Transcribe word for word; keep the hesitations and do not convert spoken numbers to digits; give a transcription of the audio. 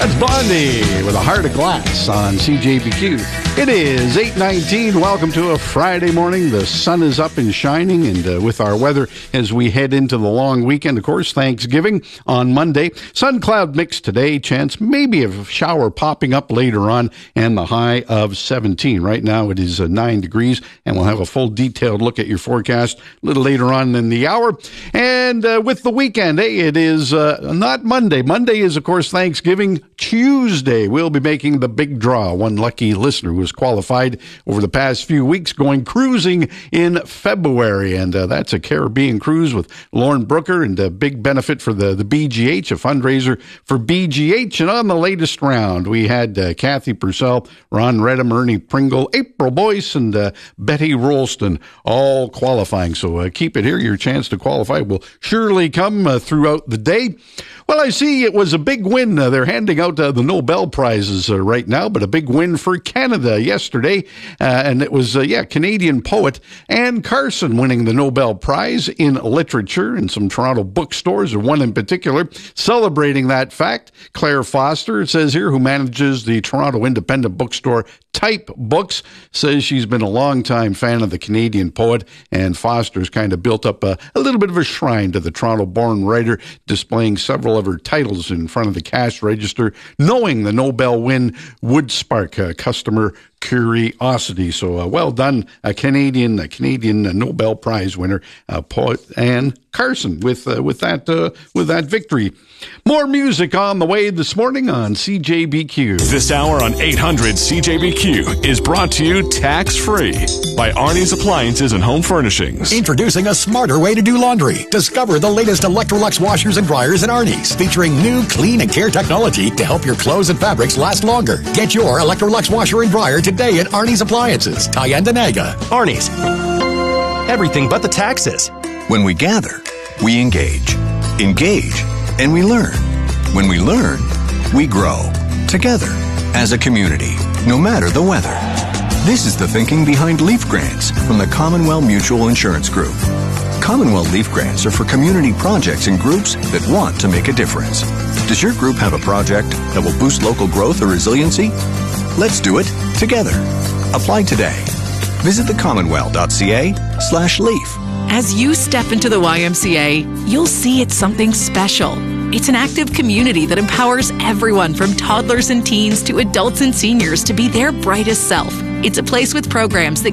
That's Blondie with a Heart of Glass on C J B Q. It is eight nineteen. Welcome to a Friday morning. The sun is up and shining, and uh, with our weather as we head into the long weekend, of course, Thanksgiving on Monday. Sun cloud mix today, chance maybe of a shower popping up later on, and the high of seventeen. Right now it is uh, nine degrees, and we'll have a full detailed look at your forecast a little later on in the hour. And uh, with the weekend, hey, it is uh, not Monday. Monday is, of course, Thanksgiving. Tuesday, we'll be making the big draw. One lucky listener who was qualified over the past few weeks going cruising in February. And uh, that's a Caribbean cruise with Lauren Brooker, and a big benefit for the, the B G H, a fundraiser for B G H. And on the latest round, we had uh, Kathy Purcell, Ron Redham, Ernie Pringle, April Boyce, and uh, Betty Rolston all qualifying. So uh, keep it here. Your chance to qualify will surely come uh, throughout the day. Well, I see it was a big win. Uh, they're handing out uh, the Nobel Prizes uh, right now, but a big win for Canada yesterday. Uh, and it was, uh, yeah, Canadian poet Anne Carson winning the Nobel Prize in Literature in some Toronto bookstores, or one in particular, celebrating that fact. Claire Foster, it says here, who manages the Toronto independent bookstore Type Books, says she's been a longtime fan of the Canadian poet, and Foster's kind of built up a, a little bit of a shrine to the Toronto-born writer, displaying several of her titles in front of the cash register, knowing the Nobel win would spark uh, customer curiosity. So uh, well done, a Canadian, a Canadian uh, Nobel Prize winner, uh, poet Anne Carson, with uh, with that uh, with that victory. More music on the way this morning on C J B Q. This hour on eight hundred C J B Q is brought to you tax-free by Arnie's Appliances and Home Furnishings. Introducing a smarter way to do laundry. Discover the latest Electrolux washers and dryers at Arnie's, featuring new clean and care technology to help your clothes and fabrics last longer. Get your Electrolux washer and dryer today at Arnie's Appliances, Tyendinaga. Arnie's. Everything but the taxes. When we gather, we engage. Engage, and we learn. When we learn, we grow. Together, as a community, no matter the weather. This is the thinking behind Leaf Grants from the Commonwealth Mutual Insurance Group. Commonwealth Leaf Grants are for community projects and groups that want to make a difference. Does your group have a project that will boost local growth or resiliency? Let's do it together. Apply today. Visit thecommonwealth.ca slash leaf. As you step into the Y M C A, you'll see it's something special. It's an active community that empowers everyone from toddlers and teens to adults and seniors to be their brightest self. It's a place with programs that